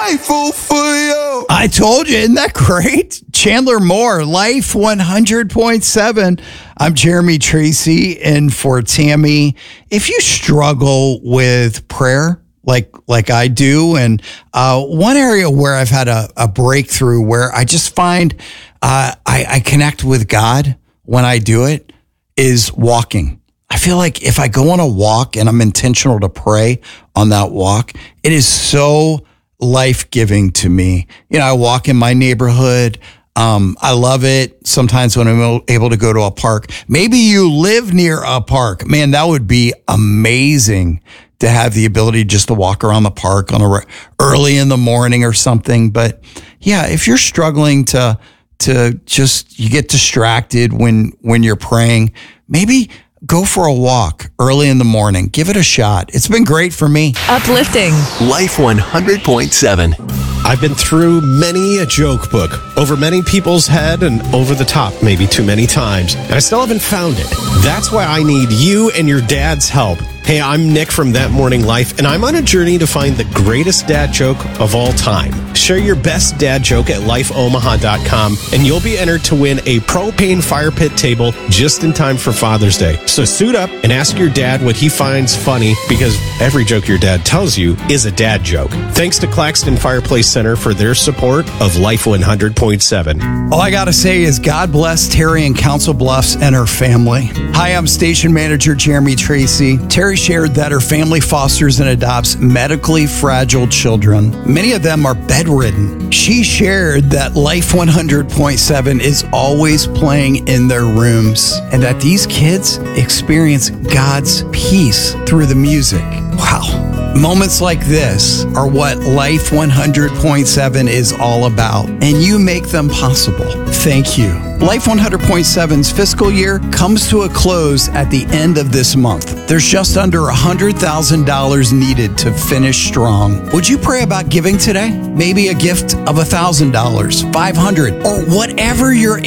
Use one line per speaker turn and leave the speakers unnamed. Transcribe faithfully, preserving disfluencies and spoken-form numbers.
grateful for you.
I told you, isn't that great? Chandler Moore, Life one hundred point seven. I'm Jeremy Tracy in for Tammy. If you struggle with prayer, like like I do, and uh, one area where I've had a, a breakthrough where I just find uh, I, I connect with God when I do it is walking. I feel like if I go on a walk and I'm intentional to pray on that walk, it is so life-giving to me. You know, I walk in my neighborhood. Um, I love it. Sometimes when I'm able to go to a park, maybe you live near a park, man, that would be amazing to have the ability just to walk around the park on a re- early in the morning or something. But yeah, if you're struggling to, to just, you get distracted when, when you're praying, maybe go for a walk early in the morning. Give it a shot. It's been great for me.
Uplifting.
Life one hundred point seven.
I've been through many a joke book, over many people's head and over the top maybe too many times, and I still haven't found it. That's why I need you and your dad's help. Hey, I'm Nick from That Morning Life, and I'm on a journey to find the greatest dad joke of all time. Share your best dad joke at life omaha dot com, and you'll be entered to win a propane fire pit table just in time for Father's Day. So suit up and ask your dad what he finds funny, because every joke your dad tells you is a dad joke. Thanks to Claxton Fireplace Center for their support of Life one hundred point seven.
All I got to say is God bless Terry in Council Bluffs and her family. Hi, I'm station manager Jeremy Tracy. Terry shared that her family fosters and adopts medically fragile children. Many of them are bedridden. She shared that Life one hundred point seven is always playing in their rooms and that these kids experience God's peace through the music. Wow. Moments like this are what Life one hundred point seven is all about, and you make them possible. Thank you. Life one hundred point seven's fiscal year comes to a close at the end of this month. There's just under one hundred thousand dollars needed to finish strong. Would you pray about giving today? Maybe a gift of one thousand dollars, five hundred dollars, or whatever you're